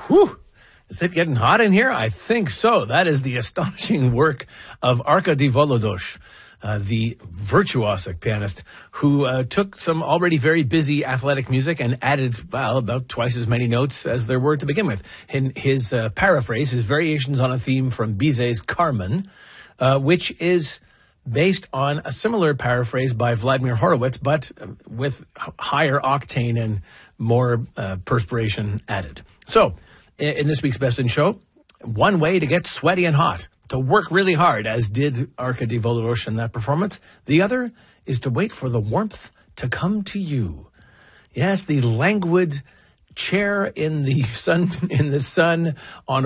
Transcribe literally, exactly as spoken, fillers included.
Whew. Is it getting hot in here? I think so. That is the astonishing work of Arkady Volodosh, uh, the virtuosic pianist who uh, took some already very busy athletic music and added, well, about twice as many notes as there were to begin with. In his uh, paraphrase, his variations on a theme from Bizet's Carmen, uh, which is based on a similar paraphrase by Vladimir Horowitz, but with higher octane and more uh, perspiration added. So, in this week's Best in Show, one way to get sweaty and hot, to work really hard, as did Arkady Volodosh in that performance. The other is to wait for the warmth to come to you. Yes, the languid chair in the sun in the sun on